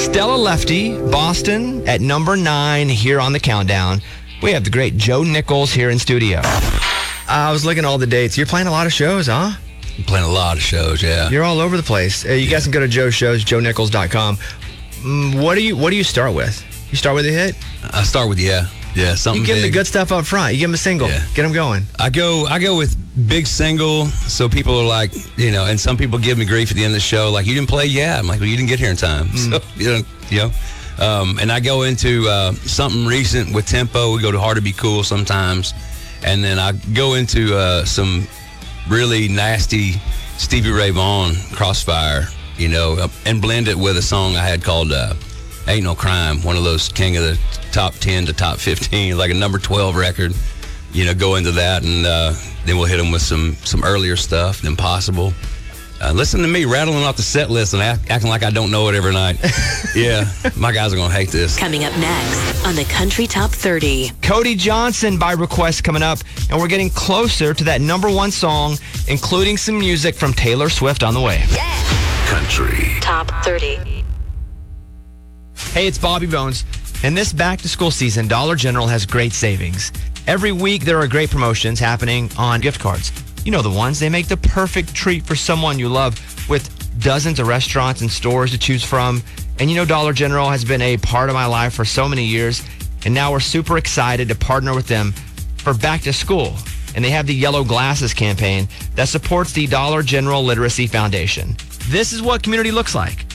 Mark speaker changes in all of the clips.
Speaker 1: Stella Lefty, Boston at number 9 here on the countdown. We have the great Joe Nichols here in studio. I was looking at all the dates. You're playing a lot of shows, huh?
Speaker 2: I'm playing a lot of shows, yeah.
Speaker 1: You're all over the place. You guys can go to Joe's shows, joenichols.com. What do you start with? You start with a hit?
Speaker 2: I start with, something
Speaker 1: You give them the
Speaker 2: big.
Speaker 1: good stuff up front. You give them a single.
Speaker 2: Yeah.
Speaker 1: Get them going.
Speaker 2: I go with big single, so people are like, and some people give me grief at the end of the show, like, you didn't play? Yeah. I'm like, well, you didn't get here in time. So, and I go into something recent with tempo. We go to Hard to Be Cool sometimes. And then I go into some really nasty Stevie Ray Vaughan, Crossfire, and blend it with a song I had called Ain't No Crime, one of those king of the top 10 to top 15, like a number 12 record. Go into that, and then we'll hit them with some earlier stuff, Impossible. Listen to me rattling off the set list and acting like I don't know it every night. Yeah, my guys are going to hate this.
Speaker 3: Coming up next on the Country Top 30.
Speaker 1: Cody Johnson by request coming up, and we're getting closer to that number 1 song, including some music from Taylor Swift on the way.
Speaker 3: Yeah.
Speaker 4: Country
Speaker 3: Top 30.
Speaker 1: Hey, it's Bobby Bones. In this back-to-school season, Dollar General has great savings. Every week, there are great promotions happening on gift cards. You know the ones. They make the perfect treat for someone you love, with dozens of restaurants and stores to choose from. And Dollar General has been a part of my life for so many years. And now we're super excited to partner with them for back to school. And they have the Yellow Glasses campaign that supports the Dollar General Literacy Foundation. This is what community looks like.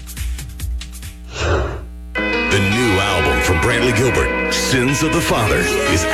Speaker 4: The new album from Brantley Gilbert, Sins of the Father, is